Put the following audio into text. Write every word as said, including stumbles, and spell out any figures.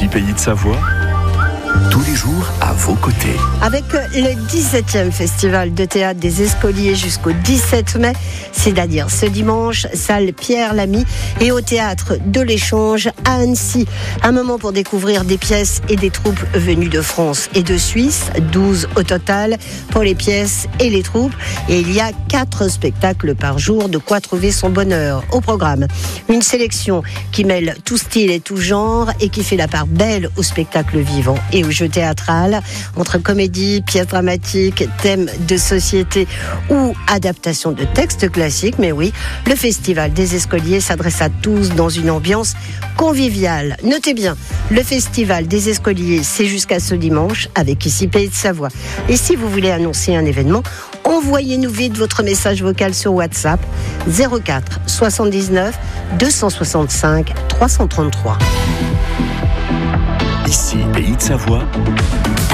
Ici Pays de Savoie, tous les jours à vos côtés. Avec le dix-septième Festival de théâtre des Escoliers jusqu'au dix-sept mai, c'est-à-dire ce dimanche, salle Pierre Lamy et au théâtre de l'Échange à Annecy. Un moment pour découvrir des pièces et des troupes venues de France et de Suisse, douze au total pour les pièces et les troupes. Et il y a quatre spectacles par jour, de quoi trouver son bonheur au programme. Une sélection qui mêle tout style et tout genre et qui fait la part belle au spectacle vivant et au jeu théâtral, entre comédie, pièces dramatiques, thèmes de société ou adaptation de textes classiques. Mais oui, le Festival des Escoliers s'adresse à tous dans une ambiance conviviale. Notez bien, le Festival des Escoliers, c'est jusqu'à ce dimanche avec Ici Pays de Savoie. Et si vous voulez annoncer un événement, envoyez-nous vite votre message vocal sur WhatsApp zéro quatre soixante-dix-neuf deux cent soixante-cinq trois cent trente-trois. Ici Pays de Savoie.